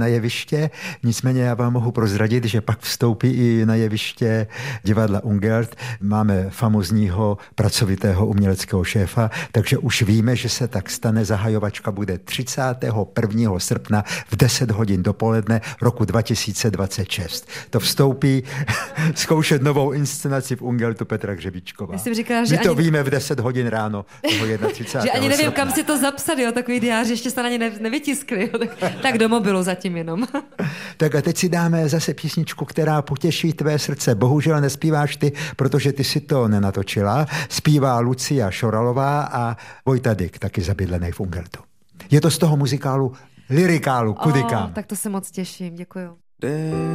na jeviště, nicméně já vám mohu prozradit, že pak vstoupí i na jeviště divadla Ungelt. Máme famózního pracovitého uměleckého šéfa, takže už víme, že se tak stane. Zahajovačka bude 31. srpna v 10 hodin dopoledne roku 2026. To vstoupí zkoušet novou inscenaci v Ungeltu Petra Hřebíčková. My to víme v 10 hodin ráno toho 31. Že ani nevím, kam si to zapsat, jo, takový diář, ještě se na ně nevytiskli. Jo, tak do mobilu zatím jenom. Tak a teď si dáme zase písničku, která potěší tvé srdce. Bohužel nespíváš ty, protože ty si to nenatočila. Zpívá Lucia Šoralová a Vojta Dyk, taky zabydlený v Ungeltu. Je to z toho muzikálu Lyrikálu, Kudykám. Tak to se moc těším, děkuju.